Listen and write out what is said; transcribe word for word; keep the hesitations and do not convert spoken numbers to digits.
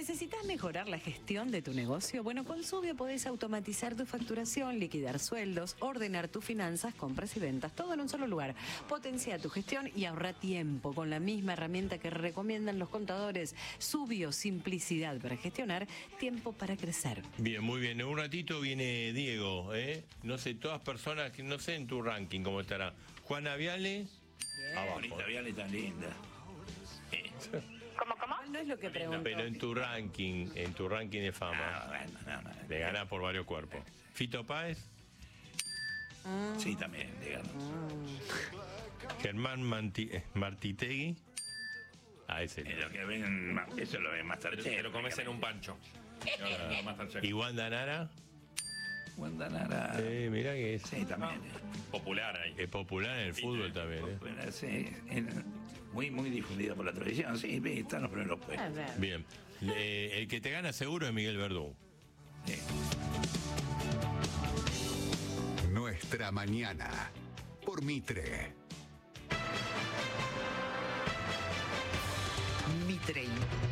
¿Necesitas mejorar la gestión de tu negocio? Bueno, con Subio podés automatizar tu facturación, liquidar sueldos, ordenar tus finanzas, compras y ventas, todo en un solo lugar. Potencia tu gestión y ahorra tiempo con la misma herramienta que recomiendan los contadores. Subio, simplicidad para gestionar, tiempo para crecer. Bien, muy bien. En un ratito viene Diego, ¿eh? No sé, todas personas, que no sé en tu ranking cómo estará. Juana Viale. Abajo. Bonita, Viale tan linda. Eh. ¿Cómo, cómo? No es lo que pregunto. Pero en tu ranking, en tu ranking de fama, No, bueno, no, no. le gana por varios cuerpos. Fito Páez. Ah. Sí, también, digamos. Ah. Germán Manti eh, Martitegui. Ah, ese. Es lo que ven, eso lo ven más tarde. Te lo comes en un pancho. Y Wanda Nara. Wanda Nara. Eh, mirá que es, Sí, también. Popular ahí. es popular en el fútbol también, ¿eh? Bueno, sí, en- muy, muy difundida por la televisión. Sí, ve, están los primeros A puestos. ver. Bien. Eh, el que te gana seguro es Miguel Verdú. Sí. Nuestra mañana por Mitre. Mitre.